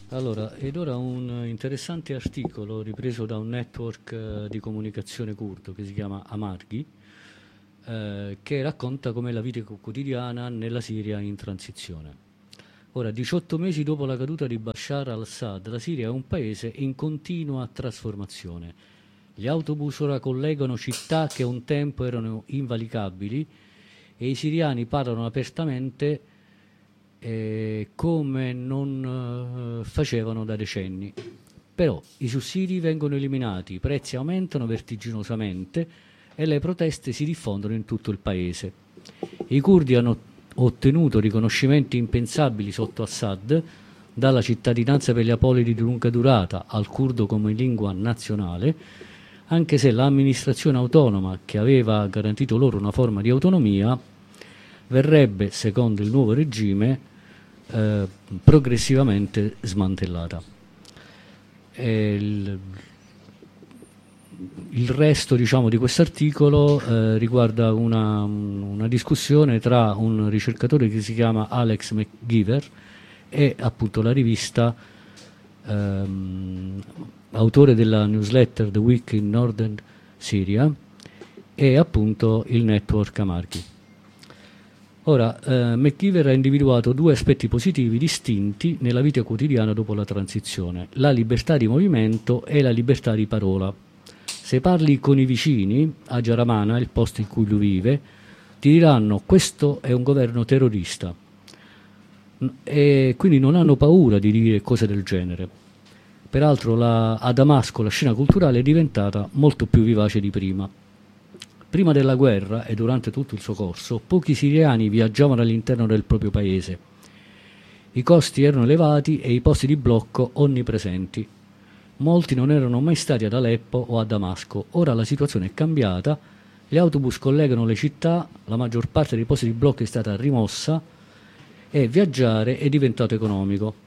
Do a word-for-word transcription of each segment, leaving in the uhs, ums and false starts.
Allora, ed ora un interessante articolo ripreso da un network eh, di comunicazione curdo che si chiama Amarghi, eh, che racconta com'è la vita quotidiana nella Siria in transizione. Ora, diciotto mesi dopo la caduta di Bashar al-Assad, la Siria è un paese in continua trasformazione. Gli autobus ora collegano città che un tempo erano invalicabili e i siriani parlano apertamente eh, come non eh, facevano da decenni. Però i sussidi vengono eliminati, i prezzi aumentano vertiginosamente e le proteste si diffondono in tutto il paese. I curdi hanno ottenuto riconoscimenti impensabili sotto Assad, dalla cittadinanza per gli apolidi di lunga durata al curdo come lingua nazionale, anche se l'amministrazione autonoma che aveva garantito loro una forma di autonomia verrebbe, secondo il nuovo regime, eh, progressivamente smantellata. E il, il resto, diciamo, di questo articolo eh, riguarda una, una discussione tra un ricercatore che si chiama Alex McGiver e appunto la rivista, ehm, autore della newsletter The Week in Northern Syria, e appunto il network Amarghi. Ora, eh, McGiver ha individuato due aspetti positivi distinti nella vita quotidiana dopo la transizione: la libertà di movimento e la libertà di parola. Se parli con i vicini, a Jaramana, il posto in cui lui vive, ti diranno: questo è un governo terrorista, e quindi non hanno paura di dire cose del genere. Peraltro la, a Damasco la scena culturale è diventata molto più vivace di prima. Prima della guerra e durante tutto il suo corso, pochi siriani viaggiavano all'interno del proprio paese. I costi erano elevati e i posti di blocco onnipresenti. Molti non erano mai stati ad Aleppo o a Damasco. Ora la situazione è cambiata, gli autobus collegano le città, la maggior parte dei posti di blocco è stata rimossa e viaggiare è diventato economico.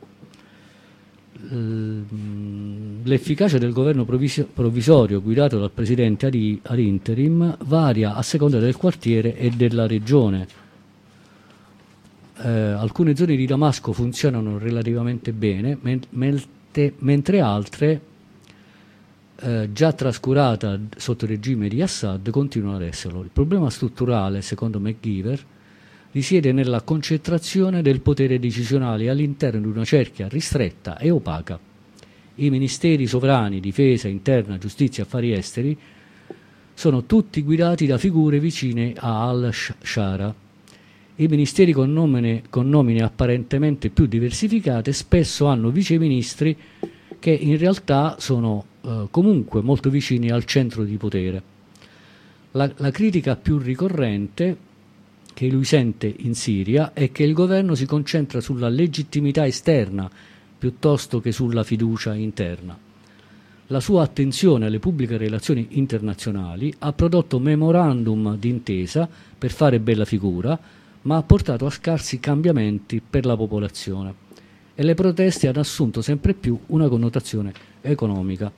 L'efficacia del governo provvisorio guidato dal presidente ad interim varia a seconda del quartiere e della regione. Eh, alcune zone di Damasco funzionano relativamente bene, men- mentre, mentre altre, eh, già trascurata sotto il regime di Assad, continuano ad esserlo. Il problema strutturale, secondo McGiver, risiede nella concentrazione del potere decisionale all'interno di una cerchia ristretta e opaca. I ministeri sovrani, difesa, interna, giustizia e affari esteri sono tutti guidati da figure vicine a al-Shara. I ministeri con nomine, con nomine apparentemente più diversificate spesso hanno viceministri che in realtà sono eh, comunque molto vicini al centro di potere. La, la critica più ricorrente che lui sente in Siria è che il governo si concentra sulla legittimità esterna piuttosto che sulla fiducia interna. La sua attenzione alle pubbliche relazioni internazionali ha prodotto memorandum d'intesa per fare bella figura, ma ha portato a scarsi cambiamenti per la popolazione e le proteste hanno assunto sempre più una connotazione economica.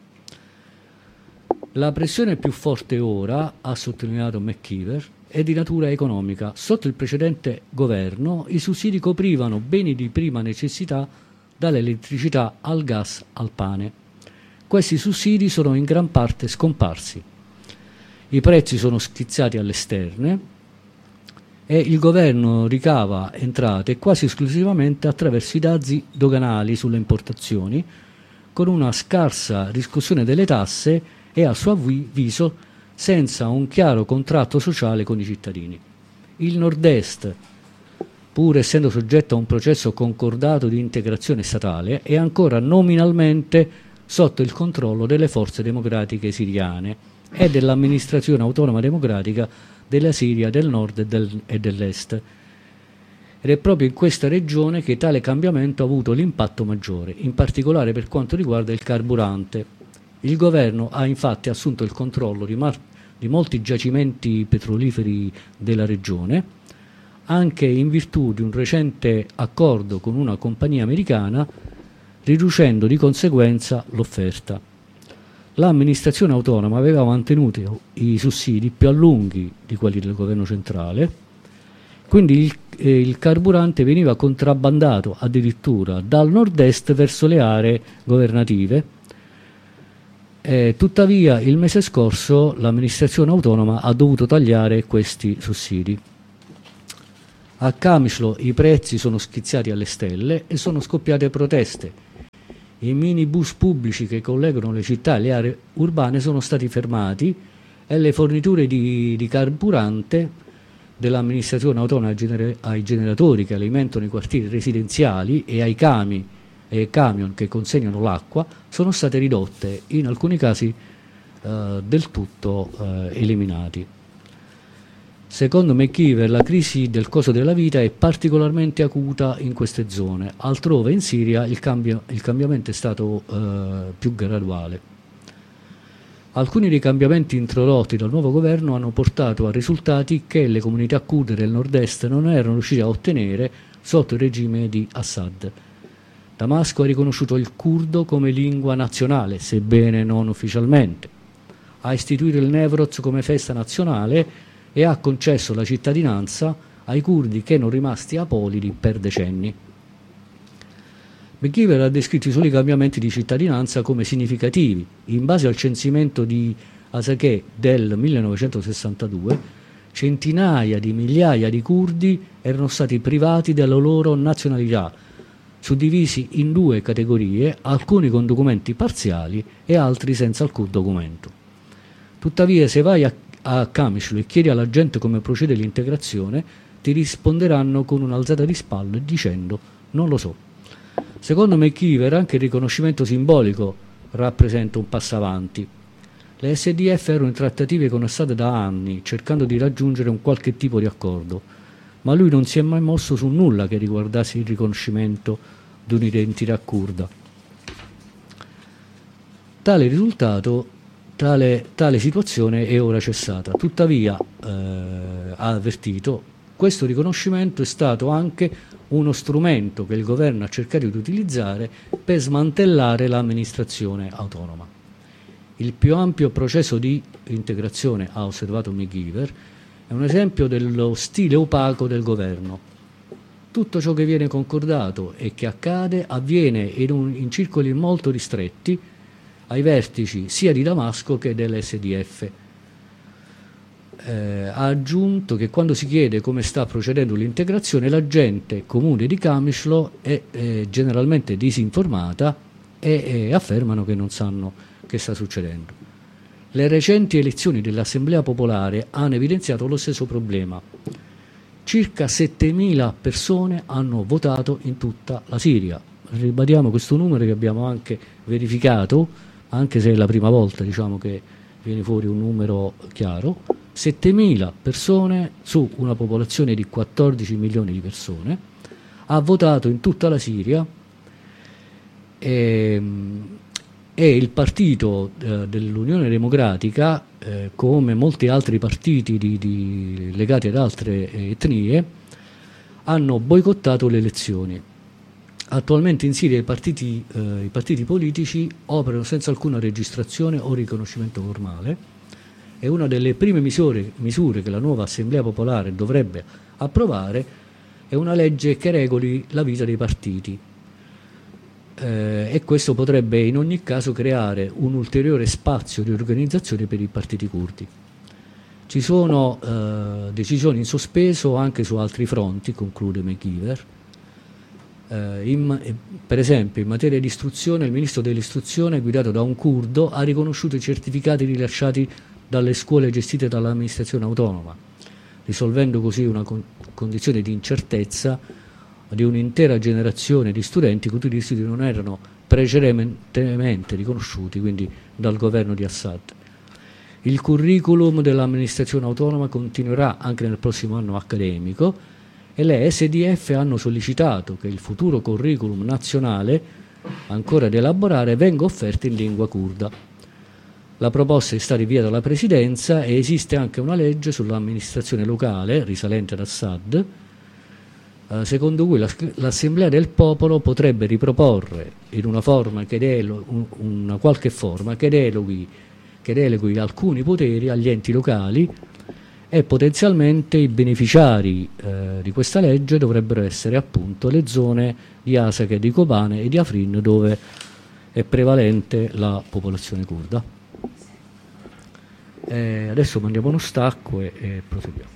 La pressione più forte ora, ha sottolineato McKeever, è di natura economica. Sotto il precedente governo i sussidi coprivano beni di prima necessità, dall'elettricità al gas al pane. Questi sussidi sono in gran parte scomparsi. I prezzi sono schizzati alle sterne e il governo ricava entrate quasi esclusivamente attraverso i dazi doganali sulle importazioni, con una scarsa riscossione delle tasse e a suo avviso senza un chiaro contratto sociale con i cittadini. Il Nord-Est, pur essendo soggetto a un processo concordato di integrazione statale, è ancora nominalmente sotto il controllo delle forze democratiche siriane e dell'amministrazione autonoma democratica della Siria del nord e, del, e dell'est. Ed è proprio in questa regione che tale cambiamento ha avuto l'impatto maggiore, in particolare per quanto riguarda il carburante. Il governo ha infatti assunto il controllo di, mar- di molti giacimenti petroliferi della regione, anche in virtù di un recente accordo con una compagnia americana, riducendo di conseguenza l'offerta. L'amministrazione autonoma aveva mantenuto i sussidi più a lunghi di quelli del governo centrale Quindi il, eh, il carburante veniva contrabbandato addirittura dal nord-est verso le aree governative. Eh, tuttavia il mese scorso l'amministrazione autonoma ha dovuto tagliare questi sussidi. A Camislo i prezzi sono schizzati alle stelle e sono scoppiate proteste. I minibus pubblici che collegano le città e le aree urbane sono stati fermati e le forniture di, di carburante dell'amministrazione autonoma ai generatori che alimentano i quartieri residenziali e ai cami e camion che consegnano l'acqua sono state ridotte, in alcuni casi eh, del tutto eh, eliminati. Secondo McKeever la crisi del costo della vita è particolarmente acuta in queste zone, altrove in Siria il, cambio, il cambiamento è stato eh, più graduale. Alcuni dei cambiamenti introdotti dal nuovo governo hanno portato a risultati che le comunità curde del nord-est non erano riuscite a ottenere sotto il regime di Assad. Damasco ha riconosciuto il curdo come lingua nazionale, sebbene non ufficialmente. Ha istituito il Newroz come festa nazionale e ha concesso la cittadinanza ai curdi che erano rimasti apolidi per decenni. McKeever ha descritto i soli cambiamenti di cittadinanza come significativi. In base al censimento di Hasakeh del millenovecentosessantadue, centinaia di migliaia di curdi erano stati privati della loro nazionalità, suddivisi in due categorie, alcuni con documenti parziali e altri senza alcun documento. Tuttavia, se vai a, a Camislo e chiedi alla gente come procede l'integrazione, ti risponderanno con un'alzata di spalle dicendo non lo so. Secondo McKeever anche il riconoscimento simbolico rappresenta un passo avanti. Le S D F erano in trattative con Assad da anni, cercando di raggiungere un qualche tipo di accordo, ma lui non si è mai mosso su nulla che riguardasse il riconoscimento di un'identità curda. Tale risultato, tale, tale situazione è ora cessata. Tuttavia, eh, ha avvertito, questo riconoscimento è stato anche uno strumento che il governo ha cercato di utilizzare per smantellare l'amministrazione autonoma. Il più ampio processo di integrazione, ha osservato McKeever, è un esempio dello stile opaco del governo. Tutto ciò che viene concordato e che accade avviene in, un, in circoli molto ristretti ai vertici sia di Damasco che dell'S D F. Eh, ha aggiunto che quando si chiede come sta procedendo l'integrazione, la gente comune di Camislo è eh, generalmente disinformata e, e affermano che non sanno che sta succedendo. Le recenti elezioni dell'Assemblea Popolare hanno evidenziato lo stesso problema. Circa settemila persone hanno votato in tutta la Siria. Ribadiamo questo numero che abbiamo anche verificato, anche se è la prima volta, diciamo, che viene fuori un numero chiaro. settemila persone su una popolazione di quattordici milioni di persone ha votato in tutta la Siria e, e il partito eh, dell'Unione Democratica, eh, come molti altri partiti di, di, legati ad altre etnie, hanno boicottato le elezioni. Attualmente in Siria i partiti, eh, i partiti politici operano senza alcuna registrazione o riconoscimento formale e una delle prime misure, misure che la nuova Assemblea Popolare dovrebbe approvare è una legge che regoli la vita dei partiti. Eh, e questo potrebbe in ogni caso creare un ulteriore spazio di organizzazione per i partiti curdi. Ci sono eh, decisioni in sospeso anche su altri fronti, conclude McKeever. Eh, in, per esempio, in materia di istruzione, il ministro dell'istruzione, guidato da un curdo, ha riconosciuto i certificati rilasciati dalle scuole gestite dall'amministrazione autonoma, risolvendo così una con- condizione di incertezza di un'intera generazione di studenti i cui studi non erano precedentemente riconosciuti, quindi dal governo di Assad. Il curriculum dell'amministrazione autonoma continuerà anche nel prossimo anno accademico e le S D F hanno sollecitato che il futuro curriculum nazionale, ancora da elaborare, venga offerto in lingua curda. La proposta è stata inviata alla Presidenza e esiste anche una legge sull'amministrazione locale risalente ad Assad, eh, secondo cui la, l'Assemblea del Popolo potrebbe riproporre in una forma che delo, un, una qualche forma che deleghi, che deleghi alcuni poteri agli enti locali e potenzialmente i beneficiari eh, di questa legge dovrebbero essere appunto le zone di Asaka, di Kobane e di Afrin, dove è prevalente la popolazione curda. E adesso mandiamo uno stacco e, e proseguiamo.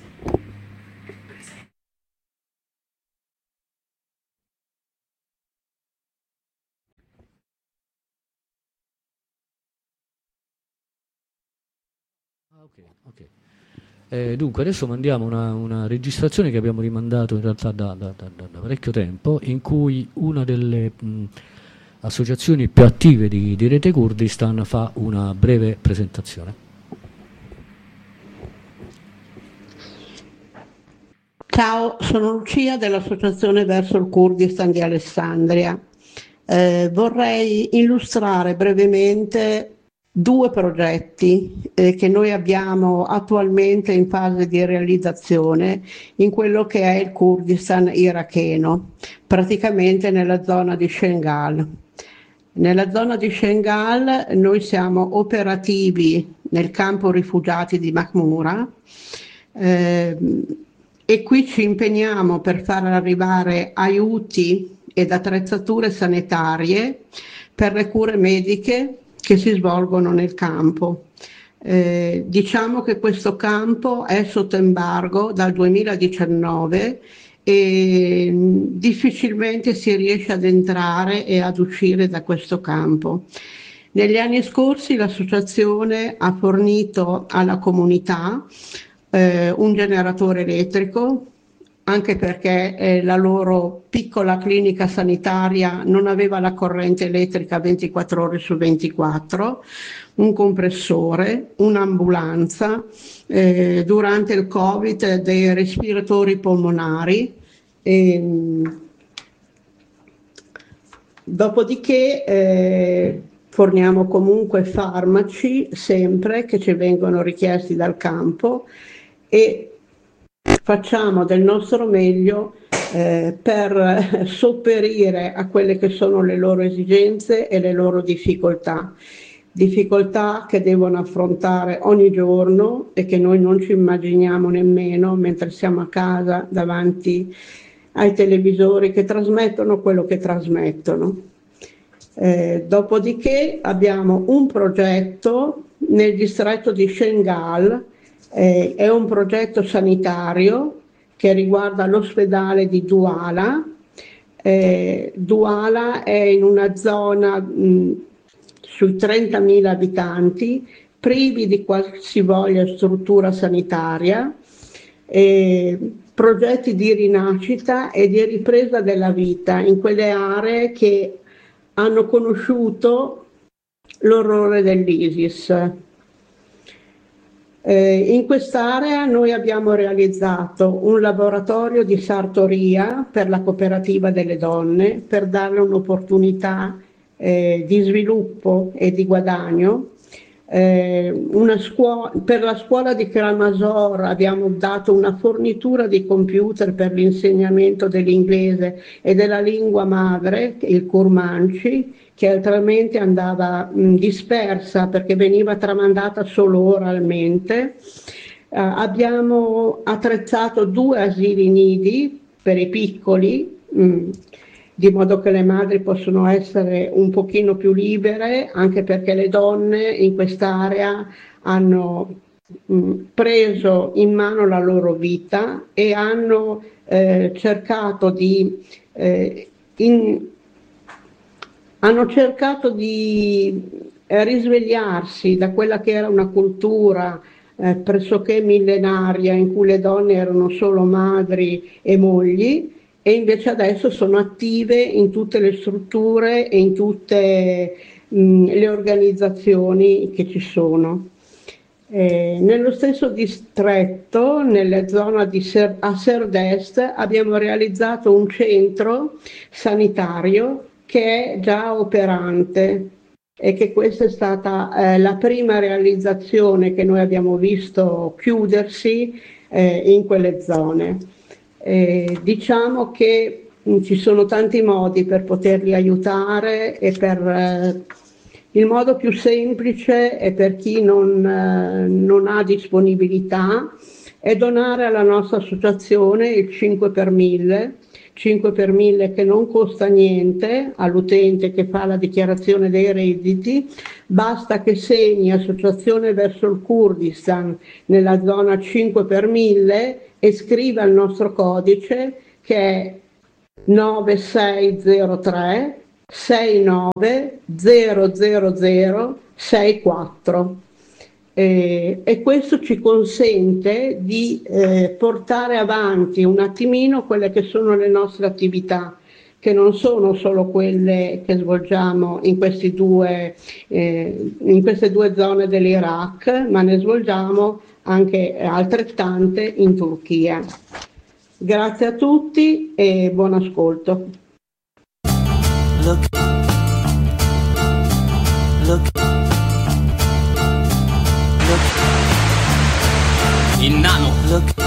Okay, okay. Eh, dunque, adesso mandiamo una, una registrazione che abbiamo rimandato in realtà da, da, da, da parecchio tempo, in cui una delle mh, associazioni più attive di, di Rete Kurdistan fa una breve presentazione. Ciao, sono Lucia dell'Associazione Verso il Kurdistan di Alessandria. Eh, vorrei illustrare brevemente due progetti eh, che noi abbiamo attualmente in fase di realizzazione in quello che è il Kurdistan iracheno, praticamente nella zona di Shengal. Nella zona di Shengal noi siamo operativi nel campo rifugiati di Mahmura eh, e qui ci impegniamo per far arrivare aiuti ed attrezzature sanitarie per le cure mediche che si svolgono nel campo. Eh, diciamo che questo campo è sotto embargo dal duemiladiciannove e difficilmente si riesce ad entrare e ad uscire da questo campo. Negli anni scorsi l'associazione ha fornito alla comunità eh, un generatore elettrico, anche perché eh, la loro piccola clinica sanitaria non aveva la corrente elettrica ventiquattro ore su ventiquattro, un compressore, un'ambulanza, eh, durante il Covid dei respiratori polmonari. E, dopodiché eh, forniamo comunque farmaci sempre che ci vengono richiesti dal campo e facciamo del nostro meglio eh, per sopperire a quelle che sono le loro esigenze e le loro difficoltà. Difficoltà che devono affrontare ogni giorno e che noi non ci immaginiamo nemmeno mentre siamo a casa davanti ai televisori che trasmettono quello che trasmettono. Eh, dopodiché abbiamo un progetto nel distretto di Shengal. Eh, è un progetto sanitario che riguarda l'ospedale di Douala. Eh, Douala è in una zona mh, sui trentamila abitanti, privi di qualsivoglia struttura sanitaria, eh, progetti di rinascita e di ripresa della vita in quelle aree che hanno conosciuto l'orrore dell'ISIS. Eh, in quest'area noi abbiamo realizzato un laboratorio di sartoria per la cooperativa delle donne per darle un'opportunità eh, di sviluppo e di guadagno. Eh, una scuola, per la scuola di Kramasor abbiamo dato una fornitura di computer per l'insegnamento dell'inglese e della lingua madre, il Kurmanci, che altramente andava mh, dispersa perché veniva tramandata solo oralmente. Uh, abbiamo attrezzato due asili nidi per i piccoli, mh, di modo che le madri possono essere un pochino più libere, anche perché le donne in quest'area hanno mh, preso in mano la loro vita e hanno eh, cercato di eh, in, hanno cercato di eh, risvegliarsi da quella che era una cultura eh, pressoché millenaria in cui le donne erano solo madri e mogli, e invece adesso sono attive in tutte le strutture e in tutte mh, le organizzazioni che ci sono. Eh, nello stesso distretto, nella zona di Ser- a Serdest, abbiamo realizzato un centro sanitario che è già operante e che questa è stata eh, la prima realizzazione che noi abbiamo visto chiudersi eh, in quelle zone. Eh, diciamo che mh, ci sono tanti modi per poterli aiutare e per eh, Il modo più semplice è per chi non, eh, non ha disponibilità è donare alla nostra associazione il cinque per mille, cinque per mille che non costa niente all'utente che fa la dichiarazione dei redditi, basta che segni Associazione verso il Kurdistan nella zona cinque per mille e scriva il nostro codice che è nove sei zero tre sei nove zero zero zero sei quattro. Eh, e questo ci consente di eh, portare avanti un attimino quelle che sono le nostre attività, che non sono solo quelle che svolgiamo in, questi due, eh, in queste due zone dell'Iraq, ma ne svolgiamo anche altrettante in Turchia. Grazie a tutti e buon ascolto. Look. Look. In nano. Look.